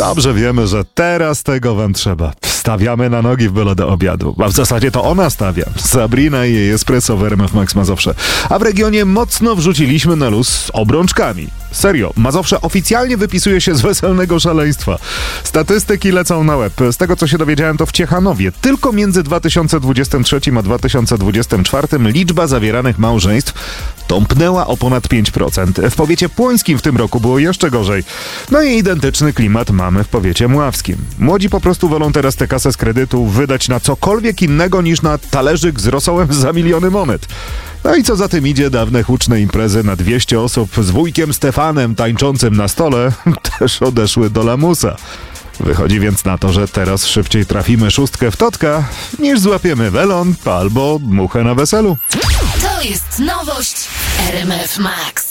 Dobrze wiemy, że teraz tego wam trzeba. Stawiamy na nogi w byle do obiadu. A w zasadzie to ona stawia. Sabrina i jej espresso w RMF Max Mazowsze. A w regionie mocno wrzuciliśmy na luz z obrączkami. Serio, Mazowsze oficjalnie wypisuje się z weselnego szaleństwa. Statystyki lecą na łeb. Z tego, co się dowiedziałem, to w Ciechanowie tylko między 2023 a 2024 liczba zawieranych małżeństw tąpnęła o ponad 5%. W powiecie płońskim w tym roku było jeszcze gorzej. No i identyczny klimat mamy w powiecie mławskim. Młodzi po prostu wolą teraz tę kasę z kredytu wydać na cokolwiek innego niż na talerzyk z rosołem za miliony monet. No i co za tym idzie, dawne huczne imprezy na 200 osób z wujkiem Stefanem tańczącym na stole też odeszły do lamusa. Wychodzi więc na to, że teraz szybciej trafimy szóstkę w totka, niż złapiemy welon albo muchę na weselu. To jest nowość RMF Max.